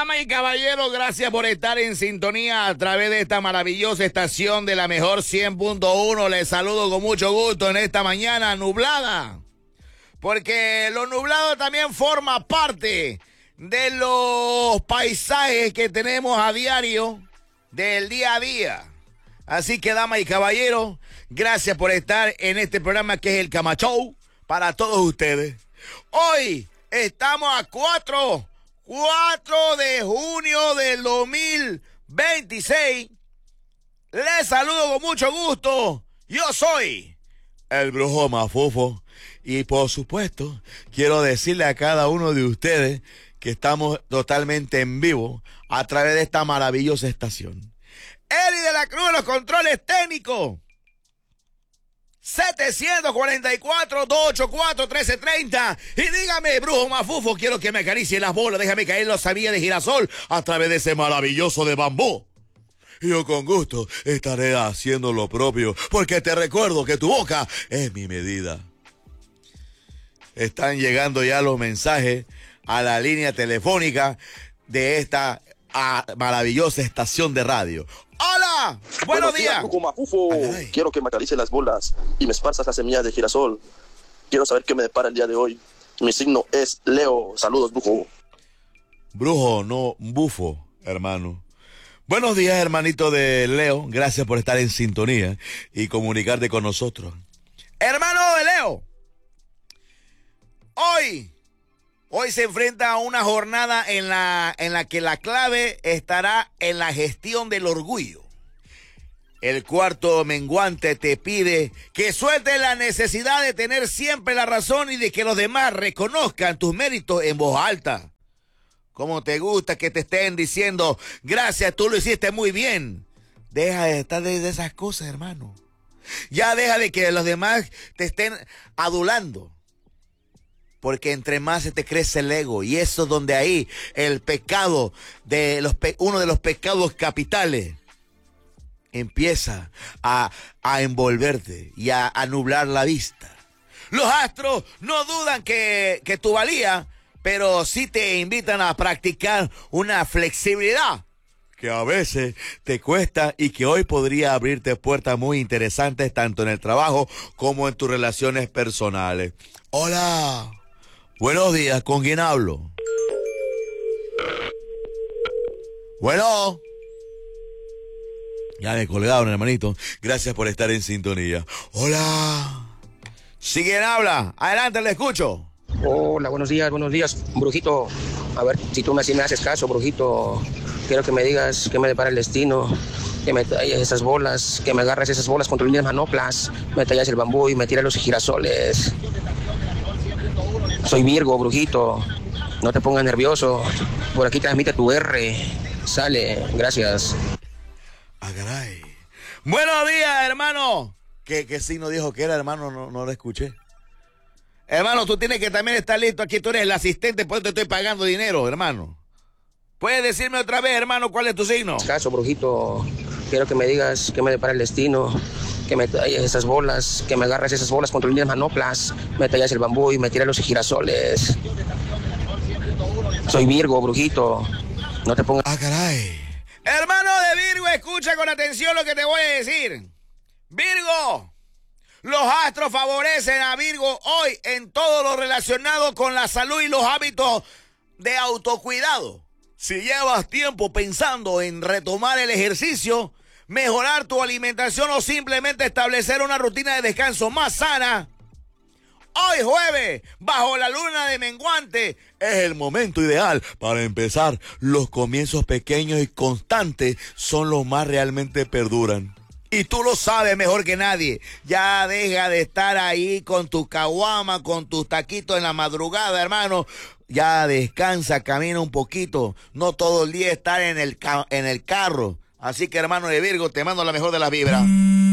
damas y caballeros, gracias por estar en sintonía a través de esta maravillosa estación de la mejor 100.1. Les saludo con mucho gusto en esta mañana nublada, porque lo nublado también forma parte de los paisajes que tenemos a diario, del día a día. Así que, damas y caballeros, gracias por estar en este programa que es el Cama Show para todos ustedes. Hoy estamos a 4 de junio del 2026. Les saludo con mucho gusto. Yo soy el Brujo Mafufo. Y por supuesto, quiero decirle a cada uno de ustedes que estamos totalmente en vivo a través de esta maravillosa estación. Eli de la Cruz, los controles técnicos. 744-284-1330. Y dígame, Brujo Mafufo, quiero que me acaricie las bolas. Déjame caer los semillas de girasol a través de ese maravilloso de bambú. Y yo con gusto estaré haciendo lo propio, porque te recuerdo que tu boca es mi medida. Están llegando ya los mensajes a la línea telefónica de esta maravillosa estación de radio. ¡Hola! ¡Buenos días! Brujo Mafufo. Quiero que me acaricies las bolas y me esparzas las semillas de girasol. Quiero saber qué me depara el día de hoy. Mi signo es Leo. Saludos, Brujo. Brujo, no bufo, hermano. Buenos días, hermanito de Leo. Gracias por estar en sintonía y comunicarte con nosotros. Hermano de Leo, Hoy se enfrenta a una jornada en la que la clave estará en la gestión del orgullo. El cuarto menguante te pide que sueltes la necesidad de tener siempre la razón y de que los demás reconozcan tus méritos en voz alta. ¿Cómo te gusta que te estén diciendo, gracias, tú lo hiciste muy bien? Deja de estar de esas cosas, hermano. Ya deja de que los demás te estén adulando. Porque entre más se te crece el ego, y eso es donde ahí el pecado, uno de los pecados capitales, empieza a envolverte y a nublar la vista. Los astros no dudan que tu valía, pero sí te invitan a practicar una flexibilidad que a veces te cuesta y que hoy podría abrirte puertas muy interesantes tanto en el trabajo como en tus relaciones personales. Hola. Buenos días, ¿con quién hablo? Bueno. Ya me colgaron, hermanito. Gracias por estar en sintonía. Hola. ¿Sí quién habla? Adelante, le escucho. Hola, buenos días, brujito. A ver si tú me haces caso, brujito. Quiero que me digas qué me depara el destino. Que me talles esas bolas, que me agarres esas bolas con tus líneas manoplas. Me tallas el bambú y me tiras los girasoles. Soy Virgo, brujito. No te pongas nervioso. Por aquí transmite tu R. Sale, gracias. Caray. Buenos días, hermano. ¿Qué signo dijo que era, hermano? No lo escuché. Hermano, tú tienes que también estar listo. Aquí tú eres el asistente, pues te estoy pagando dinero, hermano. ¿Puedes decirme otra vez, hermano, cuál es tu signo? Caso, brujito. Quiero que me digas qué me depara el destino. Que me talles esas bolas, que me agarres esas bolas con tus líneas manoplas, me tallas el bambú y me tiras los girasoles. Soy Virgo, brujito. No te pongas... Caray. Hermano de Virgo, escucha con atención lo que te voy a decir. Virgo, los astros favorecen a Virgo hoy en todo lo relacionado con la salud y los hábitos de autocuidado. Si llevas tiempo pensando en retomar el ejercicio, mejorar tu alimentación o simplemente establecer una rutina de descanso más sana, hoy jueves, bajo la luna de menguante, es el momento ideal para empezar. Los comienzos pequeños y constantes son los más realmente perduran. Y tú lo sabes mejor que nadie. Ya deja de estar ahí con tu caguama, con tus taquitos en la madrugada, hermano. Ya descansa, camina un poquito. No todo el día estar en el carro. Así que, hermano de Virgo, te mando la mejor de las vibras.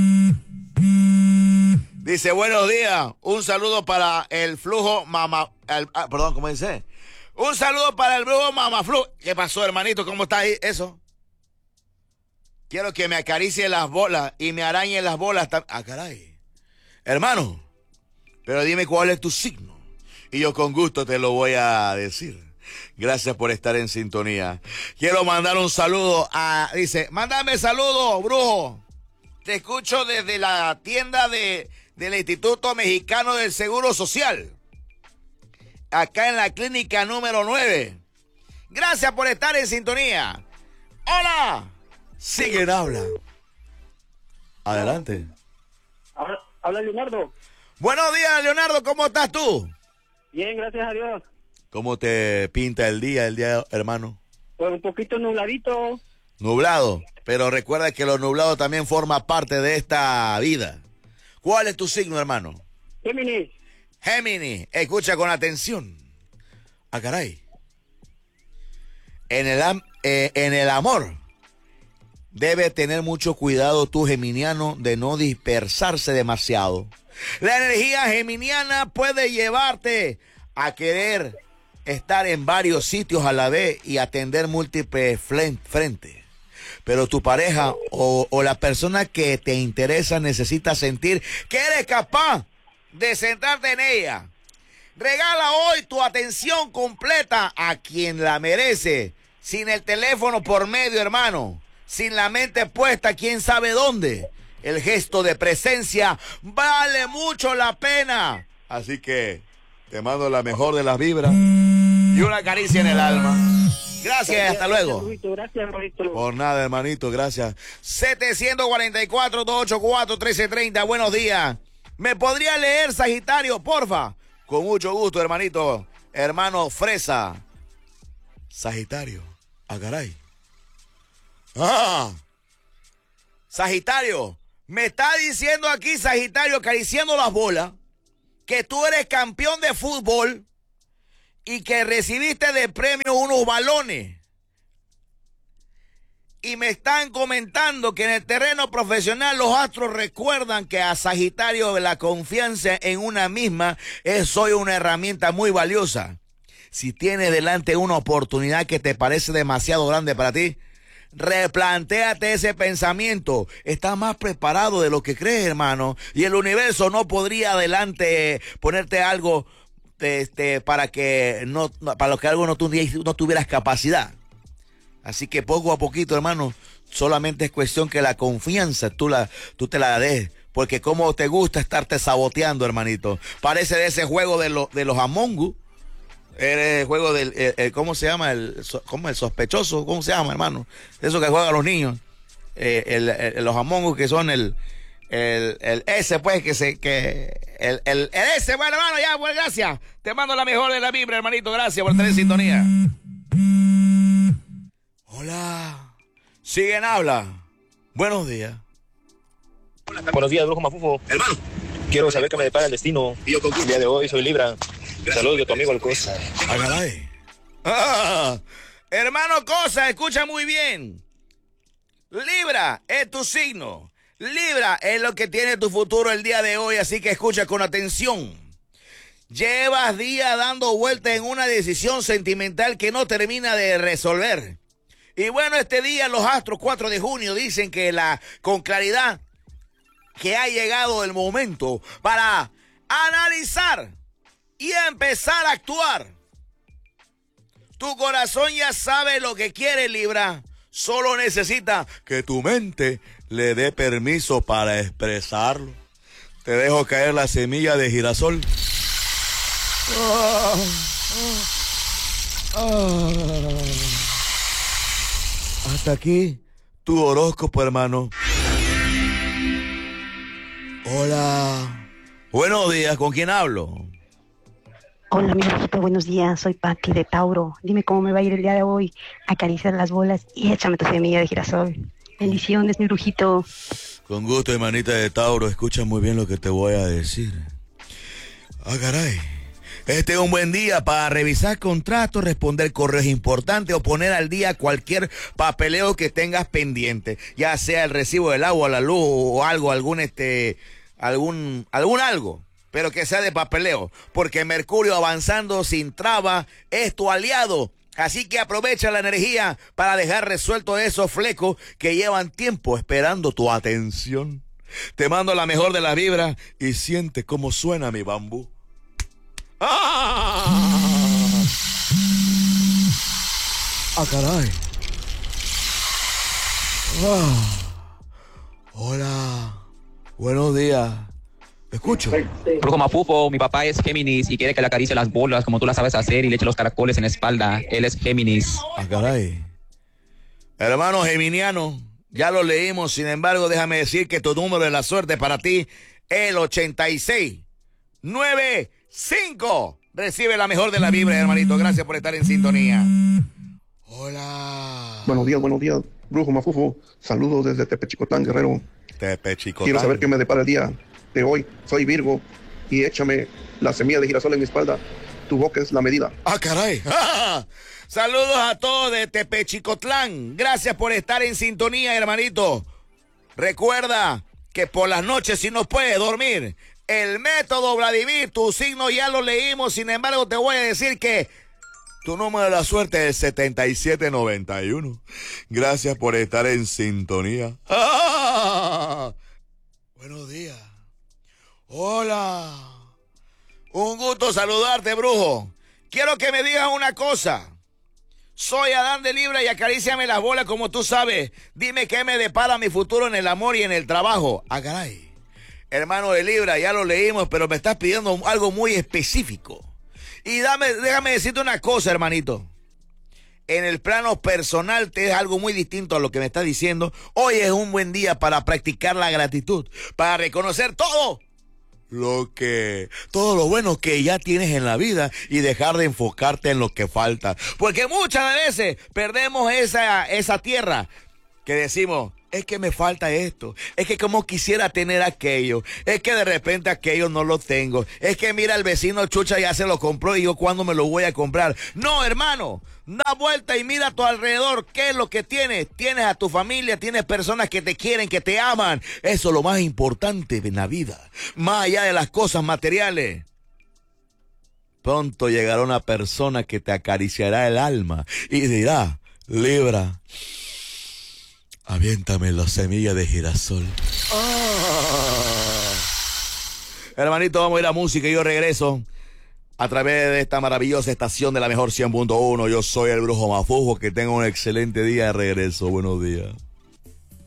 Dice, buenos días. Un saludo para el flujo perdón, ¿cómo dice? Un saludo para el brujo mamaflu. ¿Qué pasó, hermanito? ¿Cómo está ahí? Eso. Quiero que me acaricie las bolas y me arañe las bolas. Caray. Hermano, pero dime cuál es tu signo. Y yo con gusto te lo voy a decir. Gracias por estar en sintonía. Quiero mandar un saludo dice, mándame saludos, brujo. Te escucho desde la tienda del Instituto Mexicano del Seguro Social. Acá en la clínica número 9. Gracias por estar en sintonía. ¡Hola! Siguen, habla. Adelante. Habla Leonardo. Buenos días, Leonardo. ¿Cómo estás tú? Bien, gracias a Dios. ¿Cómo te pinta el día, hermano? Pues un poquito nubladito. Nublado. Pero recuerda que lo nublado también forma parte de esta vida. ¿Cuál es tu signo, hermano? Géminis. Géminis. Escucha con atención. Ah, caray. En el amor, debe tener mucho cuidado tu geminiano de no dispersarse demasiado. La energía geminiana puede llevarte a querer estar en varios sitios a la vez y atender múltiples frentes. Pero tu pareja o la persona que te interesa necesita sentir que eres capaz de centrarte en ella. Regala hoy tu atención completa a quien la merece. Sin el teléfono por medio, hermano. Sin la mente puesta quién sabe dónde. El gesto de presencia vale mucho la pena. Así que te mando la mejor de las vibras y una caricia en el alma. Gracias, hasta luego. Gracias, hermanito. Por nada, hermanito, gracias. 744-284-1330, buenos días. ¿Me podría leer, Sagitario, porfa? Con mucho gusto, hermanito. Hermano Fresa. Sagitario. Ah, caray. Sagitario. Me está diciendo aquí, Sagitario, acariciando las bolas, que tú eres campeón de fútbol y que recibiste de premio unos balones. Y me están comentando que en el terreno profesional los astros recuerdan que a Sagitario la confianza en una misma es hoy una herramienta muy valiosa. Si tienes delante una oportunidad que te parece demasiado grande para ti, replantéate ese pensamiento. Estás más preparado de lo que crees, hermano. Y el universo no podría adelante ponerte algo para lo que algo no tuvieras capacidad. Así que poco a poquito, hermano, solamente es cuestión que la confianza tú te la des. Porque como te gusta estarte saboteando, hermanito. Parece de ese juego de los Among Us. El juego del, ¿cómo se llama? El sospechoso, ¿cómo se llama, hermano? Eso que juegan los niños. Los Among Us que son el ese, pues, el ese, bueno, hermano, ya, pues, gracias. Te mando la mejor de la vibra, hermanito, gracias por estar en sintonía. Hola. Siguen, habla. Buenos días. Buenos días, brujo Mafufo. Hermano. Quiero saber qué me depara el destino. ¿Y yo con el día de hoy? Soy Libra. Saludos de tu amigo el Cosa. Hermano Cosa, escucha muy bien. Libra es tu signo. Libra es lo que tiene tu futuro el día de hoy, así que escucha con atención. Llevas días dando vueltas en una decisión sentimental que no termina de resolver. Y bueno, este día los astros 4 de junio dicen que con claridad que ha llegado el momento para analizar y empezar a actuar. Tu corazón ya sabe lo que quiere, Libra. Solo necesita que tu mente le dé permiso para expresarlo. Te dejo caer la semilla de girasol. Hasta aquí tu horóscopo, hermano. Hola. Buenos días, ¿con quién hablo? Hola, mi brujito, buenos días. Soy Pati de Tauro. Dime cómo me va a ir el día de hoy. Acaricia las bolas y échame tu semilla de girasol. Bendiciones, mi brujito. Con gusto, hermanita de Tauro. Escucha muy bien lo que te voy a decir. Ah, caray. Este es un buen día para revisar contratos, responder correos importantes o poner al día cualquier papeleo que tengas pendiente. Ya sea el recibo del agua, la luz o algo, algún algo. Pero que sea de papeleo, porque Mercurio avanzando sin traba es tu aliado. Así que aprovecha la energía para dejar resueltos esos flecos que llevan tiempo esperando tu atención. Te mando la mejor de las vibras y siente cómo suena mi bambú. ¡Ah! Ah, caray. Hola. Buenos días. Escucho. Brujo Mafufo, mi papá es Géminis y quiere que le acaricie las bolas como tú las sabes hacer y le eche los caracoles en la espalda. Él es Géminis. Ah, caray. Hermano geminiano, ya lo leímos. Sin embargo, déjame decir que tu número de la suerte para ti es el 8695. Recibe la mejor de la vibra, hermanito. Gracias por estar en sintonía. Hola. Buenos días, Brujo Mafufo. Saludos desde Tepechicotán, Guerrero. Tepechicotán. Quiero saber qué me depara el día de hoy. Soy Virgo y échame la semilla de girasol en mi espalda. Tu boca es la medida. Ah, caray. Saludos a todos de Tepechicotlán. Gracias por estar en sintonía, hermanito. Recuerda que por las noches si no puedes dormir, el método Vladimir, tu signo ya lo leímos. Sin embargo, te voy a decir que tu número de la suerte es 7791. Gracias por estar en sintonía. Buenos días. Hola. Un gusto saludarte, brujo. Quiero que me digas una cosa. Soy Adán de Libra y acaríciame las bolas como tú sabes. Dime qué me depara mi futuro en el amor y en el trabajo. Ah, caray. Hermano de Libra, ya lo leímos, pero me estás pidiendo algo muy específico. Y déjame decirte una cosa, hermanito. En el plano personal te es algo muy distinto a lo que me estás diciendo. Hoy es un buen día para practicar la gratitud, para reconocer todo lo bueno que ya tienes en la vida y dejar de enfocarte en lo que falta. Porque muchas veces perdemos esa tierra que decimos, es que me falta esto, es que como quisiera tener aquello, es que de repente aquello no lo tengo, es que mira el vecino Chucha ya se lo compró y yo cuándo me lo voy a comprar. No, hermano, da vuelta y mira a tu alrededor, ¿qué es lo que tienes? Tienes a tu familia, tienes personas que te quieren, que te aman. Eso es lo más importante en la vida, más allá de las cosas materiales. Pronto llegará una persona que te acariciará el alma y dirá, Libra, aviéntame la semilla de girasol. Hermanito, vamos a ir a música y yo regreso a través de esta maravillosa estación de la mejor 100.1. Yo soy el Brujo Mafufo. Que tenga un excelente día de regreso. Buenos días.